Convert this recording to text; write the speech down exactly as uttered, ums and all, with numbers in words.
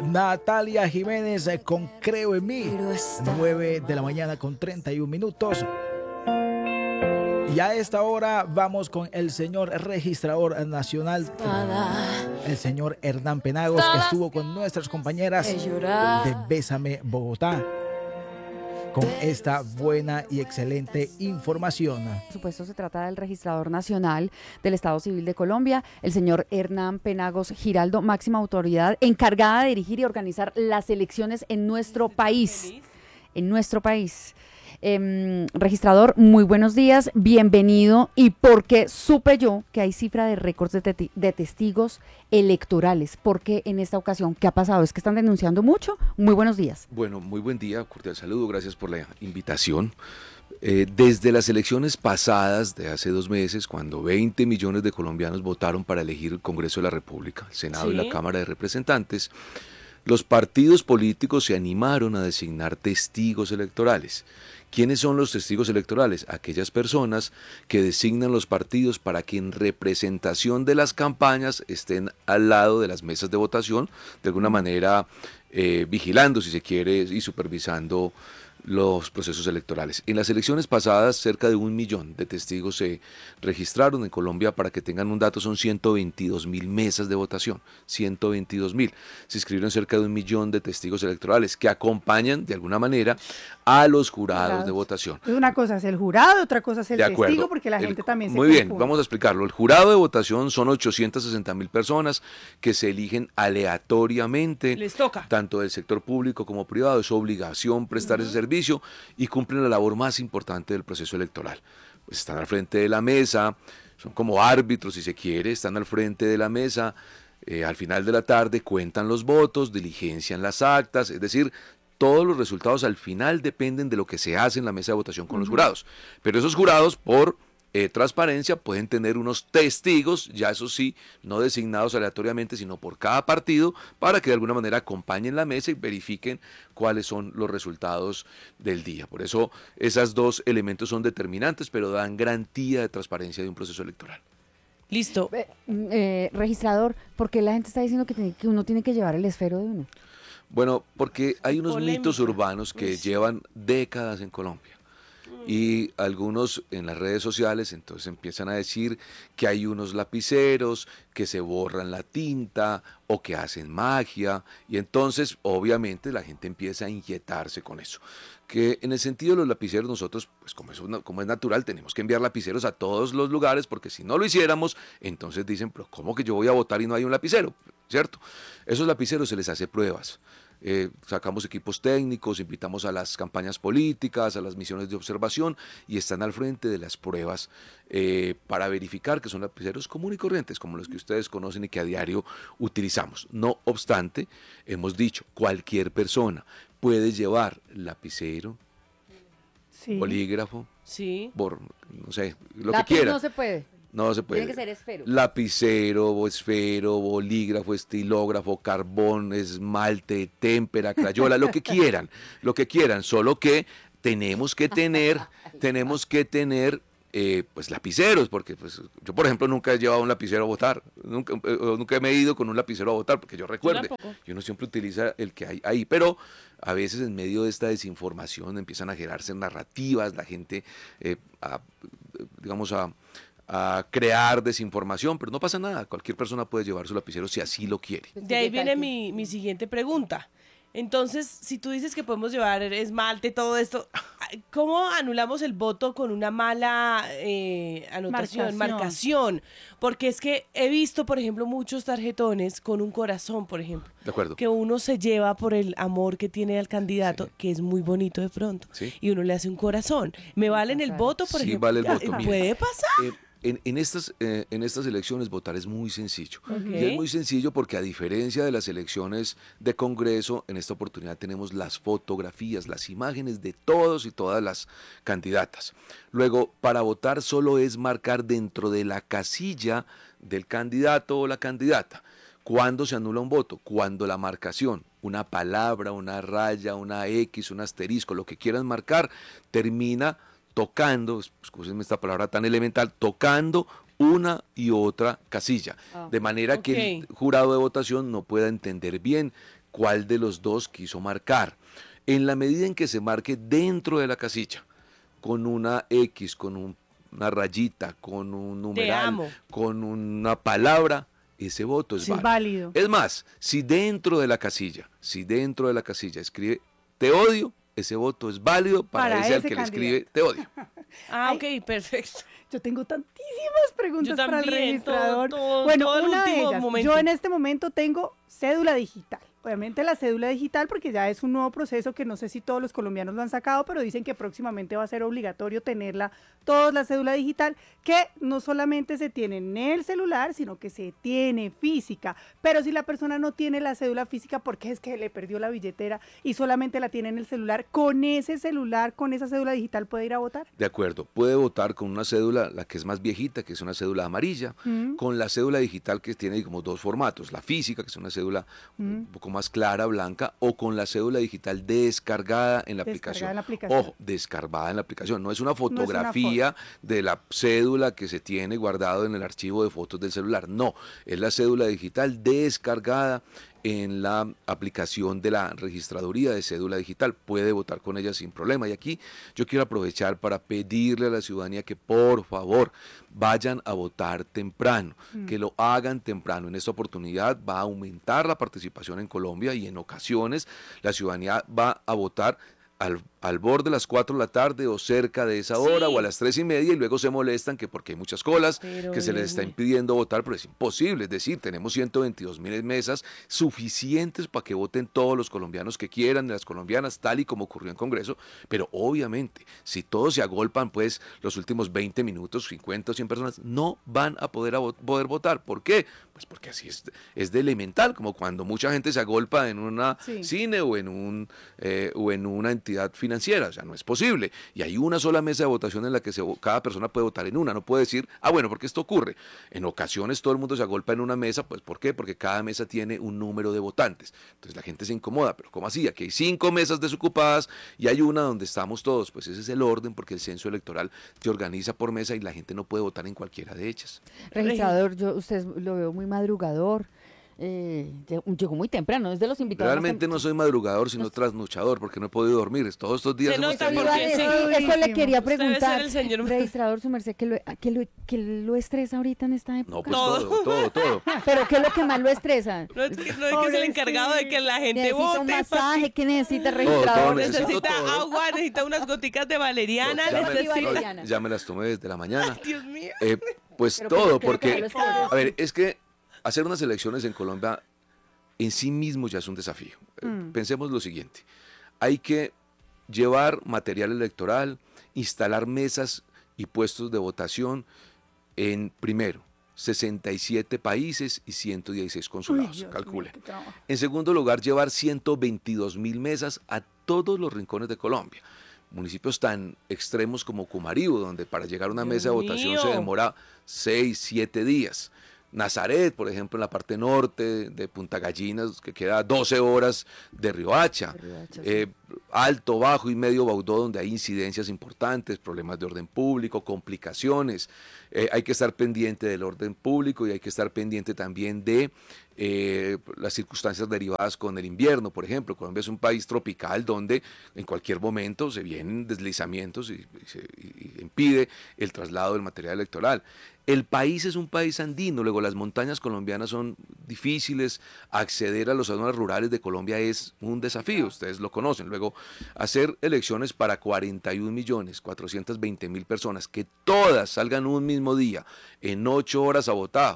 Natalia Jiménez eh, con Creo en mí, nueve de la mañana con treinta y un minutos. Y a esta hora vamos con el señor registrador nacional, el señor Hernán Penagos, que estuvo con nuestras compañeras de Bésame Bogotá con esta buena y excelente información. Por supuesto, se trata del registrador nacional del Estado Civil de Colombia, el señor Hernán Penagos Giraldo, máxima autoridad encargada de dirigir y organizar las elecciones en nuestro país. En nuestro país. Eh, registrador, muy buenos días, bienvenido. Y porque supe yo que hay cifra de récords de, te de testigos electorales, porque en esta ocasión, ¿qué ha pasado? ¿Es que están denunciando mucho? Muy buenos días. Bueno, muy buen día, cordial saludo, gracias por la invitación. Eh, desde las elecciones pasadas de hace dos meses, cuando veinte millones de colombianos votaron para elegir el Congreso de la República, el Senado ¿Sí? y la Cámara de Representantes, los partidos políticos se animaron a designar testigos electorales. ¿Quiénes son los testigos electorales? Aquellas personas que designan los partidos para que en representación de las campañas estén al lado de las mesas de votación, de alguna manera eh, vigilando, si se quiere, y supervisando los procesos electorales. En las elecciones pasadas, cerca de un millón de testigos se registraron en Colombia. Para que tengan un dato, son ciento veintidós mil mesas de votación, ciento veintidós mil. Se inscribieron cerca de un millón de testigos electorales que acompañan de alguna manera a los jurados, jurados. de votación. Una cosa es el jurado, otra cosa es el de acuerdo. testigo, porque la el, gente también se Muy confunde. bien, vamos a explicarlo. El jurado de votación son ochocientas sesenta mil personas que se eligen aleatoriamente. Les toca. Tanto del sector público como privado. Es obligación prestar uh-huh. ese servicio y cumplen la labor más importante del proceso electoral. Pues están al frente de la mesa, son como árbitros si se quiere, están al frente de la mesa, eh, al final de la tarde cuentan los votos, diligencian las actas, es decir, todos los resultados al final dependen de lo que se hace en la mesa de votación con uh-huh. los jurados. Pero esos jurados, por Eh, transparencia, pueden tener unos testigos, ya eso sí, no designados aleatoriamente, sino por cada partido, para que de alguna manera acompañen la mesa y verifiquen cuáles son los resultados del día. Por eso, esos dos elementos son determinantes, pero dan garantía de transparencia de un proceso electoral. Listo. Eh, eh, registrador, ¿por qué la gente está diciendo que, tiene, que uno tiene que llevar el esfero de uno? Bueno, porque hay unos Polémica. mitos urbanos que Uy. llevan décadas en Colombia. Y algunos en las redes sociales entonces empiezan a decir que hay unos lapiceros que se borran la tinta o que hacen magia, y entonces obviamente la gente empieza a inquietarse con eso. Que en el sentido de los lapiceros, nosotros, pues como es, una, como es natural, tenemos que enviar lapiceros a todos los lugares, porque si no lo hiciéramos, entonces dicen, pero ¿cómo que yo voy a votar y no hay un lapicero? ¿Cierto? Esos lapiceros se les hace pruebas. Eh, sacamos equipos técnicos, invitamos a las campañas políticas, a las misiones de observación, y están al frente de las pruebas eh, para verificar que son lapiceros comunes y corrientes, como los que ustedes conocen y que a diario utilizamos. No obstante, hemos dicho, cualquier persona puede llevar lapicero, sí. bolígrafo, sí. Bor, no sé, lo Lápiz que quiera. No se puede. No se puede. Tiene que ser esfero. Lapicero, esfero, bolígrafo, estilógrafo, carbón, esmalte, témpera, crayola, lo que quieran, lo que quieran, solo que tenemos que tener, tenemos que tener eh, pues lapiceros, porque pues yo por ejemplo nunca he llevado un lapicero a votar, nunca, eh, nunca me he ido con un lapicero a votar, porque yo recuerde, y uno siempre utiliza el que hay ahí, pero a veces en medio de esta desinformación empiezan a generarse narrativas, la gente, eh, a, digamos, a a crear desinformación, pero no pasa nada, cualquier persona puede llevar su lapicero si así lo quiere. De ahí viene mi, mi siguiente pregunta. Entonces, si tú dices que podemos llevar esmalte, todo esto, ¿cómo anulamos el voto con una mala eh, anotación, marcación. marcación? Porque es que he visto, por ejemplo, muchos tarjetones con un corazón, por ejemplo. De acuerdo. Que uno se lleva por el amor que tiene al candidato, sí. que es muy bonito de pronto, ¿sí? Y uno le hace un corazón. ¿Me valen el voto, por sí, ejemplo? Sí, vale el voto. ¿Puede mira, pasar? Eh, En, en, estas, eh, en estas elecciones votar es muy sencillo. Okay. Y es muy sencillo porque, a diferencia de las elecciones de Congreso, en esta oportunidad tenemos las fotografías, las imágenes de todos y todas las candidatas. Luego, para votar solo es marcar dentro de la casilla del candidato o la candidata. ¿Cuándo se anula un voto? Cuando la marcación, una palabra, una raya, una X, un asterisco, lo que quieran marcar, termina tocando, escúchenme esta palabra tan elemental, tocando una y otra casilla, oh, de manera okay. que el jurado de votación no pueda entender bien cuál de los dos quiso marcar. En la medida en que se marque dentro de la casilla, con una X, con un, una rayita, con un numeral, con una palabra, ese voto es sí, válido. válido. Es más, si dentro de la casilla, si dentro de la casilla escribe te odio, ese voto es válido para, para ese al que candidato le escribe te odio. Ah, ok, perfecto. Yo tengo tantísimas preguntas también, para el registrador. Todo, todo, bueno, todo una de ellas, momento. yo en este momento tengo cédula digital. Obviamente la cédula digital, porque ya es un nuevo proceso que no sé si todos los colombianos lo han sacado, pero dicen que próximamente va a ser obligatorio tenerla, toda la cédula digital, que no solamente se tiene en el celular, sino que se tiene física. Pero si la persona no tiene la cédula física, porque es que le perdió la billetera y solamente la tiene en el celular, con ese celular, con esa cédula digital, ¿puede ir a votar? De acuerdo, puede votar con una cédula, la que es más viejita, que es una cédula amarilla, mm. con la cédula digital que tiene como dos formatos, la física, que es una cédula mm. un poco más clara, blanca, o con la cédula digital descargada en la, descargada aplicación. en la aplicación. Ojo, descargada en la aplicación. No es una fotografía no es una foto. de la cédula que se tiene guardado en el archivo de fotos del celular. No, es la cédula digital descargada en la aplicación de la registraduría de cédula digital. Puede votar con ella sin problema. Y aquí yo quiero aprovechar para pedirle a la ciudadanía que por favor vayan a votar temprano, mm. que lo hagan temprano. En esta oportunidad va a aumentar la participación en Colombia y en ocasiones la ciudadanía va a votar al, al borde de las cuatro de la tarde o cerca de esa hora, sí. o a las tres y media, y luego se molestan que porque hay muchas colas, pero que se les está impidiendo votar, pero es imposible. Es decir, tenemos ciento veintidós mil mesas suficientes para que voten todos los colombianos que quieran, las colombianas, tal y como ocurrió en Congreso, pero obviamente, si todos se agolpan, pues los últimos veinte minutos, cincuenta o cien personas, no van a poder, a vo poder votar. ¿Por qué? Pues porque así es, es de elemental, como cuando mucha gente se agolpa en una sí. cine o en, un, eh, o en una entidad financiera, o sea, no es posible. Y hay una sola mesa de votación en la que se, cada persona puede votar en una, no puede decir, ah, bueno, porque esto ocurre. En ocasiones todo el mundo se agolpa en una mesa, pues ¿por qué? Porque cada mesa tiene un número de votantes. Entonces la gente se incomoda, pero ¿cómo así? Aquí hay cinco mesas desocupadas y hay una donde estamos todos. Pues ese es el orden, porque el censo electoral se organiza por mesa y la gente no puede votar en cualquiera de ellas. Registrador, yo usted lo veo muy madrugador. Eh, llegó muy temprano, es de los invitados. Realmente no soy madrugador, sino trasnochador, porque no he podido dormir. Todos estos días. Se nota hemos porque, sí, eso le quería preguntar. El señor... Registrador, su merced, ¿qué lo, qué, lo, ¿qué lo estresa ahorita en esta época? No, pues todo, todo, todo. ¿Pero qué es lo que más lo estresa? No es que, no es, que es el encargado de que la gente necesita vote. Necesita un masaje, ¿qué necesita el registrador? Todo, todo, necesita todo. agua, necesita unas goticas de valeriana. No, ya, necesita... me, no, ya me las tomé desde la mañana. Ay, Dios mío. Eh, pues Pero todo, creo que porque, a ver, es que hacer unas elecciones en Colombia en sí mismo ya es un desafío. Mm. Pensemos lo siguiente, hay que llevar material electoral, instalar mesas y puestos de votación en, primero, sesenta y siete países y ciento dieciséis consulados, Uy, calcule. Mío, en segundo lugar, llevar ciento veintidós mil mesas a todos los rincones de Colombia. Municipios tan extremos como Cumarío, donde para llegar a una Dios mesa de votación mío. se demora seis, siete días. Nazaret, por ejemplo, en la parte norte de Punta Gallinas, que queda doce horas de Riohacha. De Riohacha eh, sí. Alto, Bajo y Medio Baudó, donde hay incidencias importantes, problemas de orden público, complicaciones. Eh, hay que estar pendiente del orden público y hay que estar pendiente también de eh, las circunstancias derivadas con el invierno. Por ejemplo, Colombia es un país tropical donde en cualquier momento se vienen deslizamientos y, y, se, y impide el traslado del material electoral. El país es un país andino, luego las montañas colombianas son difíciles, acceder a las zonas rurales de Colombia es un desafío, ustedes lo conocen. Luego, hacer elecciones para cuarenta y un millones cuatrocientos veinte mil personas, que todas salgan un mismo día, en ocho horas a votar,